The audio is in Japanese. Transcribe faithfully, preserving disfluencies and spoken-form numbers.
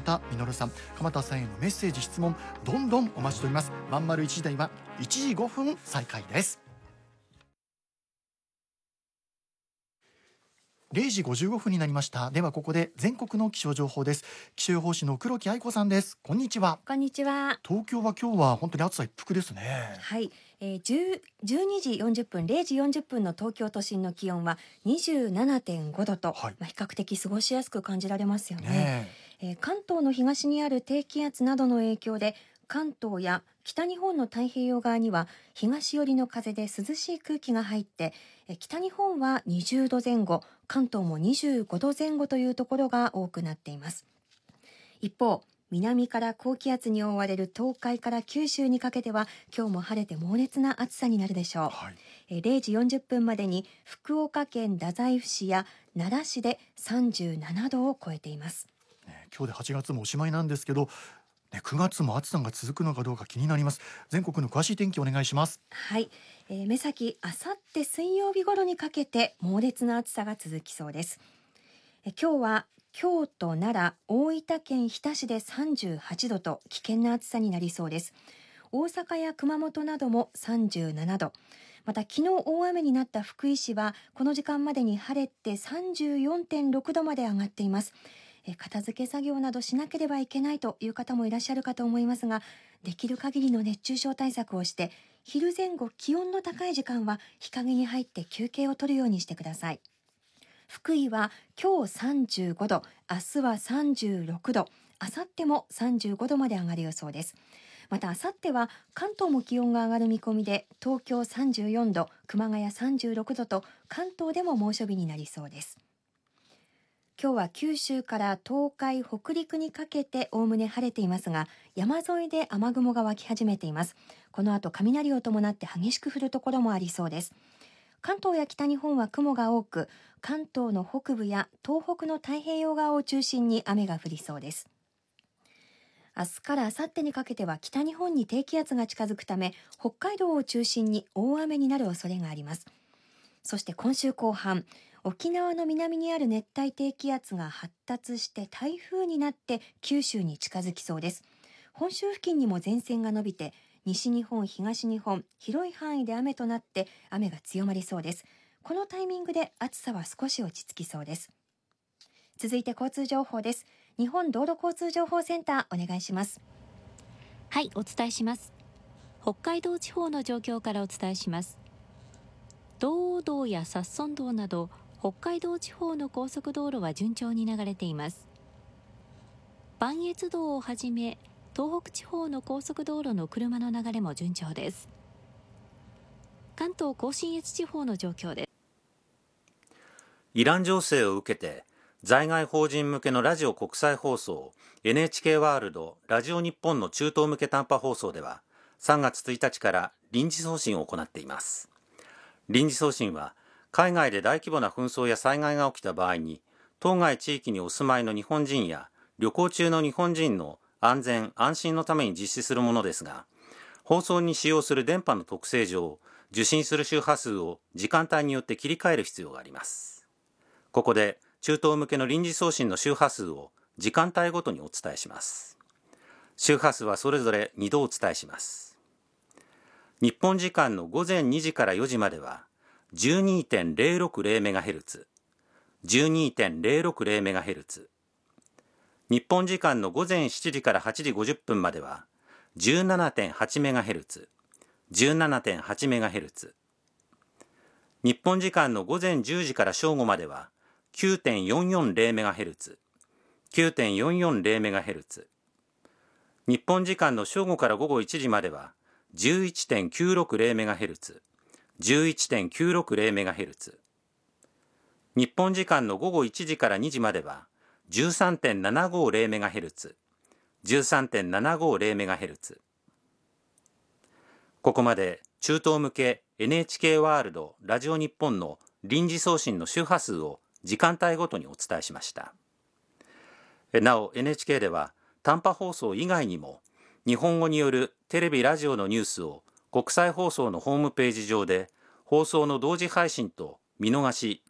田実さん、鎌田さんへのメッセージ質問どんどんお待ちしております。まんまるいちじ台はいちじごふん再開です。れいじごじゅうごふんになりました。ではここで全国の気象情報です。気象予報士の黒木愛子さんです。こんにちは。 こんにちは。 東京は今日は本当に暑さ一服ですね。 はい、えー、じゅう、じゅうにじよんじゅっぷんれいじよんじゅっぷんの東京都心の気温は にじゅうななてんごどと、 はい、 まあ、比較的過ごしやすく感じられますよね。 ねえー、関東の東にある低気圧などの影響で関東や北日本の太平洋側には東寄りの風で涼しい空気が入って、え北日本はにじゅうどぜん後、関東もにじゅうごどぜん後というところが多くなっています。一方、南から高気圧に覆われる東海から九州にかけては今日も晴れて猛烈な暑さになるでしょう。はい、えれいじよんじゅっぷんまでに福岡県太宰府市や奈良市でさんじゅうななどを超えています。 ね、今日ではちがつもおしまいなんですけど、ね、くがつも暑さが続くのかどうか気になります。全国の詳しい天気お願いします。 はい、えー、目先あさって水曜日頃にかけて猛烈な暑さが続きそうです。え今日は京都、奈良、大分県日田市でさんじゅうはちどと危険な暑さになりそうです。大阪や熊本などもさんじゅうななど、また昨日大雨になった福井市はこの時間までに晴れて さんじゅうよんてんろくどまで上がっています。え片付け作業などしなければいけないという方もいらっしゃるかと思いますが、できる限りの熱中症対策をして昼前後気温の高い時間は日陰に入って休憩を取るようにしてください。福井は今日さんじゅうごど、明日はさんじゅうろくど、明後日もさんじゅうごどまで上がる予想です。また明後日は関東も気温が上がる見込みで、東京さんじゅうよんど、熊谷さんじゅうろくどと関東でも猛暑日になりそうです。今日は九州から東海、北陸にかけておおむね晴れていますが、山沿いで雨雲が湧き始めています。この後雷を伴って激しく降るところもありそうです。関東や北日本は雲が多く、関東の北部や東北の太平洋側を中心に雨が降りそうです。明日から明後日にかけては北日本に低気圧が近づくため、北海道を中心に大雨になる恐れがあります。そして今週後半、沖縄の南にある熱帯低気圧が発達して台風になって九州に近づきそうです。本州付近にも前線が伸びて、西日本、東日本、広い範囲で雨となって雨が強まりそうです。このタイミングで暑さは少し落ち着きそうです。続いて交通情報です。日本道路交通情報センターお願いします。 はい、お伝えします。北海道地方の状況からお伝えします。道央道や札樽道など北海道地方の高速道路は順調に流れています。磐越道をはじめ東北地方の高速道路の車の流れも順調です。関東甲信越地方の状況です。 イラン情勢を受けて在外邦人向けのラジオ国際放送 エヌエイチケー ワールドラジオ日本の中東向け短波放送ではさんがつついたちから臨時送信を行っています。臨時送信は海外で大規模な紛争や災害が起きた場合に当該地域にお住まいの日本人や旅行中の日本人の安全安心のために実施するものですが、放送に使用する電波の特性上、受信する周波数を時間帯によって切り替える必要があります。ここで中東向けの臨時送信の周波数を時間帯ごとにお伝えします。周波数はそれぞれにどお伝えします。日本時間の午前にじからよじまでは じゅうにてんぜろろくぜろメガヘルツ、じゅうにてんぜろろくぜろメガヘルツ、日本時間の午前しちじからはちじごじゅっぷんまでは じゅうななてんはちメガヘルツ、じゅうななてんはちメガヘルツ、日本時間の午前じゅうじから正午までは きゅうてんよんよんぜろメガヘルツ、きゅうてんよんよんぜろメガヘルツ、日本時間の正午から午後いちじまでは じゅういってんきゅうろくぜろメガヘルツ、じゅういってんきゅうろくぜろメガヘルツ、日本時間の午後いちじからにじまでは じゅうさんてんななごぜろメガヘルツ、じゅうさんてんななごぜろメガヘルツ。ここまで中東向け エヌエイチケー ワールドラジオ日本の臨時送信の周波数を時間帯ごとにお伝えしました。なお エヌエイチケー では短波放送以外にも日本語によるテレビラジオのニュースを国際放送のホームページ上で放送の同時配信と見逃し